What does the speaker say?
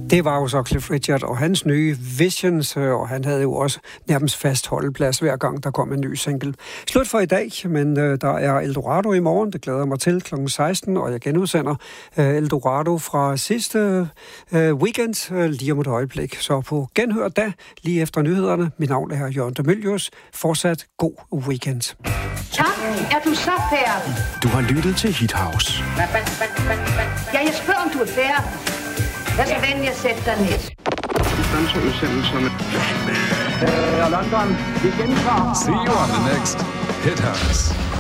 Det var jo så Cliff Richard og hans nye Visions, og han havde jo også nærmest fast holdeplads hver gang, der kom en ny single. Slut for i dag, men der er Eldorado i morgen. Det glæder mig til kl. 16, og jeg genudsender Eldorado fra sidste weekend lige om et øjeblik. Så på genhør da, lige efter nyhederne. Mit navn er Jørgen de Mylius. Fortsat god weekend. Tak, er du så færdig? Du har lyttet til Hit House. Ja, jeg spørger, om du er færdig. Lad så venlig at sætte dig ned. London, vi gentager. See you on the next Hit House.